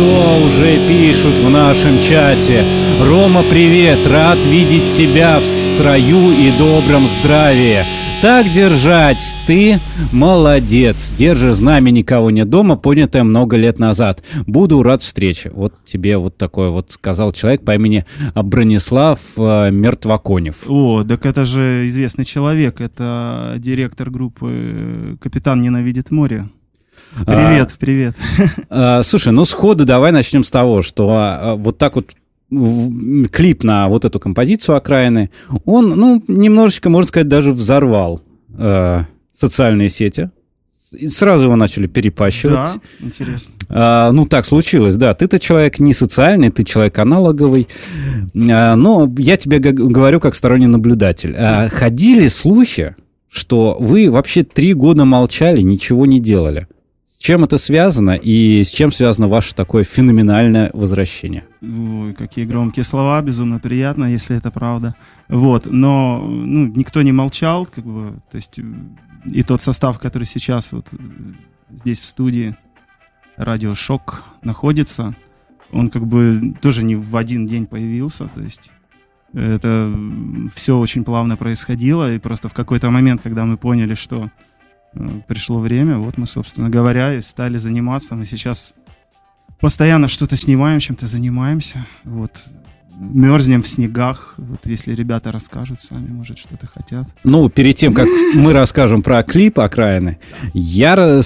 что уже пишут в нашем чате? Рома, привет, рад видеть тебя в строю и добром здравии. Так держать, ты молодец. Держишь знамя «Никого нет дома», понятое много лет назад. Буду рад встрече. Вот тебе вот такое вот сказал человек по имени Бронислав Мертвоконев. О, так это же известный человек. Это директор группы «Капитан ненавидит море». Привет, привет. Слушай, ну сходу давай начнем с того, что вот так вот клип на вот эту композицию «Окраины», он, ну, немножечко, можно сказать, даже взорвал социальные сети. И сразу его начали перепащивать. Да, интересно. Ну, так случилось, да. Ты-то человек не социальный, ты человек аналоговый. Но я тебе говорю как сторонний наблюдатель. Ходили слухи, что вы вообще 3 года молчали, ничего не делали. С чем это связано и с чем связано ваше такое феноменальное возвращение? Ой, какие громкие слова, безумно приятно, если это правда. Вот, но никто не молчал, как бы, то есть и тот состав, который сейчас вот здесь в студии «Радио Шок» находится, он как бы тоже не в один день появился, то есть это все очень плавно происходило, и просто в какой-то момент, когда мы поняли, что пришло время, вот мы, собственно говоря, и стали заниматься. Мы сейчас постоянно что-то снимаем, чем-то занимаемся. Вот. Мерзнем в снегах. Вот если ребята расскажут сами, может, что-то хотят. Ну, перед тем, как мы расскажем про клип «Окраины», я